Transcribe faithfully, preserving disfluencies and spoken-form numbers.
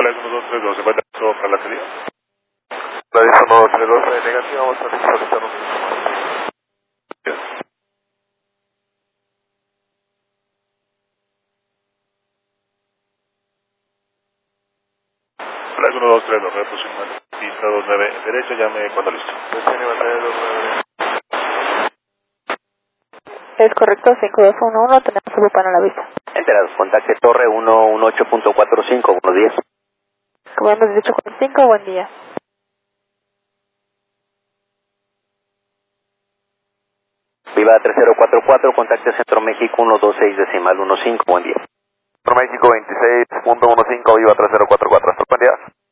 Flight uno dos tres dos, ¿se puede dar para la salida? Flight uno dos tres dos, eh, negativo, vamos a visualizar un minuto. Flight uno dos tres dos, reposición, pista dos nueve, derecho, llame cuando listo. Es correcto, cinco dos uno uno, tenemos su pan a la vista. Enterados, contacte Torre ciento dieciocho punto cuarenta y cinco, buenos días. Comando dieciocho cuarenta y cinco, buen día. Viva tres cero cuatro cuatro, contacte Centro México uno dos seis decimal uno cinco, buen día. Centro México veintiséis punto quince, Viva tres cero cuatro cuatro, hasta buen día.